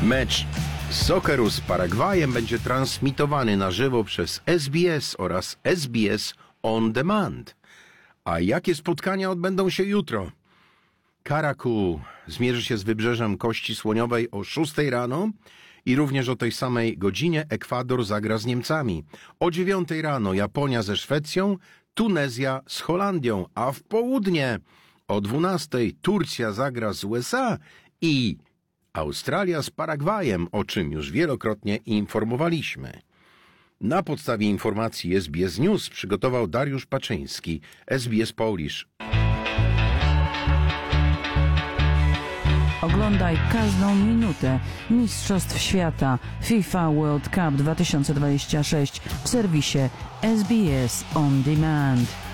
Mecz Socceru z Paragwajem będzie transmitowany na żywo przez SBS oraz SBS On Demand. A jakie spotkania odbędą się jutro? Caracas zmierzy się z Wybrzeżem Kości Słoniowej o 6 rano i również o tej samej godzinie Ekwador zagra z Niemcami. O 9 rano Japonia ze Szwecją, Tunezja z Holandią, a w południe o 12 Turcja zagra z USA i Australia z Paragwajem, o czym już wielokrotnie informowaliśmy. Na podstawie informacji SBS News przygotował Dariusz Paczyński, SBS Polish. Oglądaj każdą minutę Mistrzostw Świata FIFA World Cup 2026 w serwisie SBS On Demand.